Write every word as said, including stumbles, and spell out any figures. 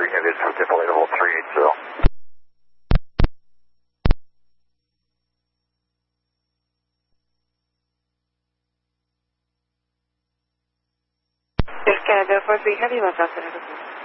three heavy, so definitely the whole three eight zero. Yes, Canada four three heavy, what's up, Canada?